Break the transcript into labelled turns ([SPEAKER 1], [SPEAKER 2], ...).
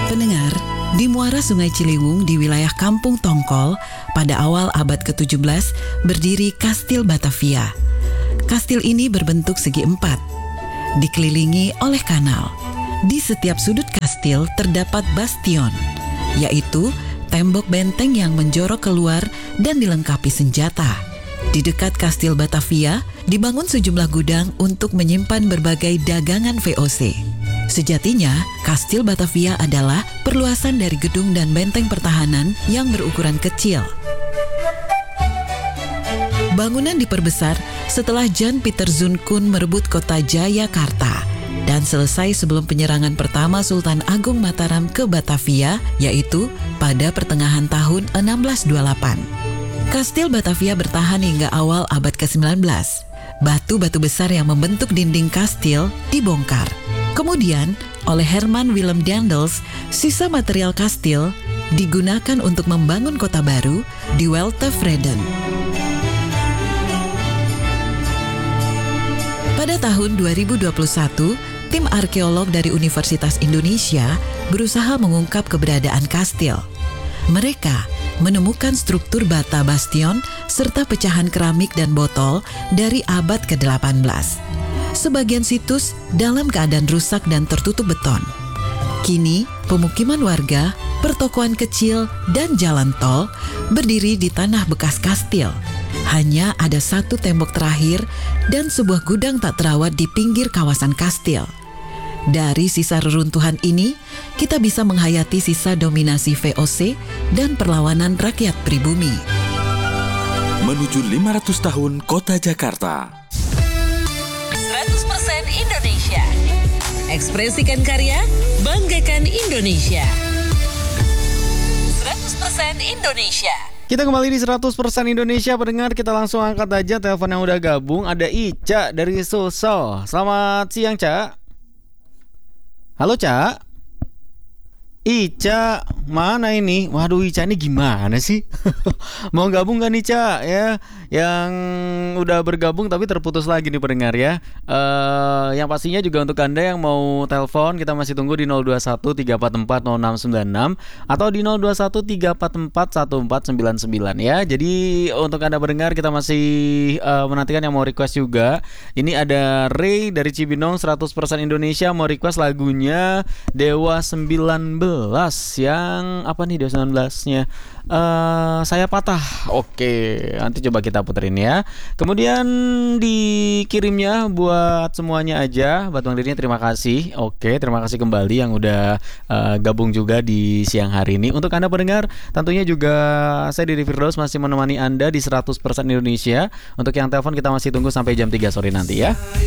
[SPEAKER 1] Pendengar, di muara Sungai Ciliwung di wilayah Kampung Tongkol, pada awal abad ke-17 berdiri Kastil Batavia. Kastil ini berbentuk segi empat, dikelilingi oleh kanal. Di setiap sudut kastil terdapat bastion, yaitu tembok benteng yang menjorok keluar dan dilengkapi senjata. Di dekat Kastil Batavia dibangun sejumlah gudang untuk menyimpan berbagai dagangan VOC. Sejatinya, Kastil Batavia adalah perluasan dari gedung dan benteng pertahanan yang berukuran kecil. Bangunan diperbesar setelah Jan Pieter Zoon merebut kota Jayakarta dan selesai sebelum penyerangan pertama Sultan Agung Mataram ke Batavia, yaitu pada pertengahan tahun 1628. Kastil Batavia bertahan hingga awal abad ke-19. Batu-batu besar yang membentuk dinding kastil dibongkar. Kemudian, oleh Herman Willem Daendels, sisa material kastil digunakan untuk membangun kota baru di Weltevreden. Pada tahun 2021, tim arkeolog dari Universitas Indonesia berusaha mengungkap keberadaan kastil. Mereka menemukan struktur bata bastion serta pecahan keramik dan botol dari abad ke-18. Sebagian situs dalam keadaan rusak dan tertutup beton. Kini, pemukiman warga, pertokoan kecil, dan jalan tol berdiri di tanah bekas kastil. Hanya ada satu tembok terakhir dan sebuah gudang tak terawat di pinggir kawasan kastil. Dari sisa reruntuhan ini, kita bisa menghayati sisa dominasi VOC dan perlawanan rakyat pribumi.
[SPEAKER 2] Menuju 500 tahun Kota Jakarta.
[SPEAKER 3] 100% Indonesia. Ekspresikan karya, banggakan Indonesia. 100% Indonesia.
[SPEAKER 4] Kita kembali di 100% Indonesia, pendengar. Kita langsung angkat aja telepon yang udah gabung. Ada Ica dari Sulsel. Selamat siang, Ca. Halo, Ca. Ica, mana ini? Waduh, Ica ini gimana sih? Mau gabung gak nih, Ca? Ya, yang udah bergabung tapi terputus lagi nih, pendengar ya. Yang pastinya juga untuk Anda yang mau telepon, kita masih tunggu di 021-344-0696 atau di 021-344-1499 ya. Jadi untuk Anda pendengar, kita masih menantikan yang mau request juga. Ini ada Ray dari Cibinong, 100% Indonesia, mau request lagunya Dewa 19. Yang apa nih Dewa 19-nya? Saya patah. Oke, nanti coba kita puterin ya. Kemudian dikirimnya buat semuanya aja. Buat Bang Dirinya terima kasih. Oke, terima kasih kembali yang udah gabung juga di siang hari ini. Untuk Anda pendengar, tentunya juga saya Diri Firdaus masih menemani Anda di 100% Indonesia. Untuk yang telepon kita masih tunggu sampai jam 3 sore nanti ya.